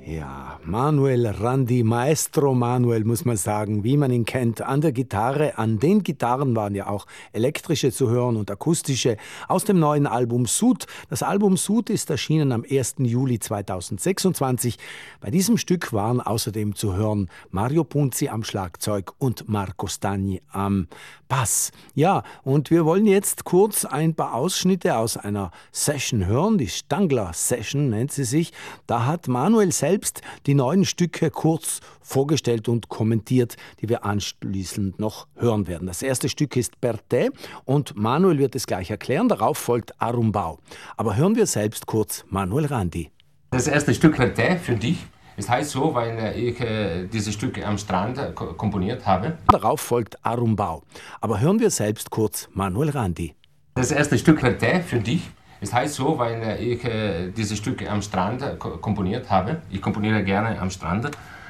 Ja, Manuel Randi, Maestro Manuel, muss man sagen, wie man ihn kennt. An der Gitarre, an den Gitarren waren ja auch elektrische zu hören und akustische aus dem neuen Album Sud. Das Album Sud ist erschienen am 1. Juli 2026. Bei diesem Stück waren außerdem zu hören Mario Punzi am Schlagzeug und Marco Stagni am Bass. Ja, und wir wollen jetzt kurz ein paar Ausschnitte aus einer Session hören, die Stangler Session nennt sie sich. Da hat Manuel selbst die neuen Stücke kurz vorgestellt und kommentiert, die wir anschließend noch hören werden. Das erste Stück ist Per te und Manuel wird es gleich erklären. Darauf folgt Arumbau. Aber hören wir selbst kurz Manuel Randi. Das erste Stück Per te für dich. Es heißt so, weil ich dieses Stück am Strand komponiert habe. Darauf folgt Arumbau. Aber hören wir selbst kurz Manuel Randi. Das erste Stück Per te für dich. Es heißt so, weil ich dieses Stück am Strand komponiert habe. Ich komponiere gerne am Strand.